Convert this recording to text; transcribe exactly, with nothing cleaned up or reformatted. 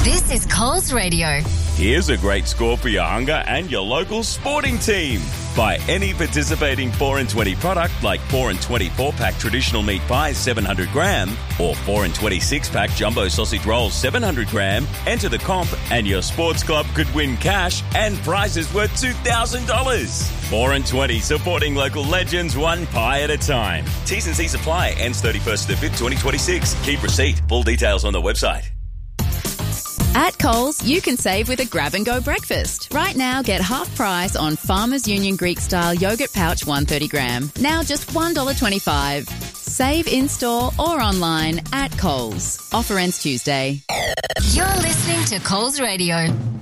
This is Coles Radio. Here's a great score for your hunger and your local sporting team. Buy any participating four and twenty product like four and twenty four-pack traditional meat pies seven hundred gram or four and twenty six-pack jumbo sausage rolls seven hundred gram. Enter the comp and your sports club could win cash and prizes worth two thousand dollars. four and twenty, supporting local legends one pie at a time. T's and C's apply. Ends thirty-first of the fifth, twenty twenty-six. Keep receipt. Full details on the website. At Coles, you can save with a grab-and-go breakfast. Right now, get half price on Farmers Union Greek-style yogurt pouch one hundred thirty gram. Now just one dollar twenty-five. Save in-store or online at Coles. Offer ends Tuesday. You're listening to Coles Radio.